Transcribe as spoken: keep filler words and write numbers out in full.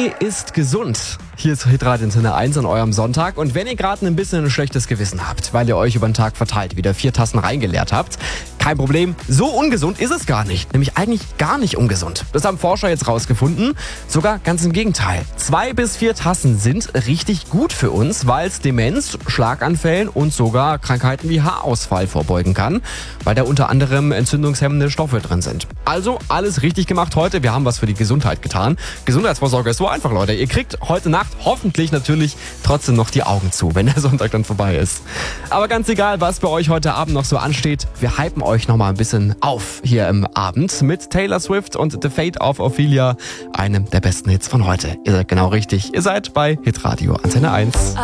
Kaffee ist gesund. Hier ist Hitradio Antenne eins an eurem Sonntag. Und wenn ihr gerade ein bisschen ein schlechtes Gewissen habt, weil ihr euch über den Tag verteilt wieder vier Tassen reingeleert habt, kein Problem. So ungesund ist es gar nicht. Nämlich eigentlich gar nicht ungesund. Das haben Forscher jetzt rausgefunden. Sogar ganz im Gegenteil. Zwei bis vier Tassen sind richtig gut für uns, weil es Demenz, Schlaganfällen und sogar Krankheiten wie Haarausfall vorbeugen kann, weil da unter anderem entzündungshemmende Stoffe drin sind. Also alles richtig gemacht heute. Wir haben was für die Gesundheit getan. Gesundheitsvorsorge ist so einfach, Leute. Ihr kriegt heute Nacht hoffentlich natürlich trotzdem noch die Augen zu, wenn der Sonntag dann vorbei ist. Aber ganz egal, was bei euch heute Abend noch so ansteht, wir hypen euch noch mal ein bisschen auf hier im Abend mit Taylor Swift und The Fate of Ophelia, einem der besten Hits von heute. Ihr seid genau richtig. Ihr seid bei Hitradio Antenne eins.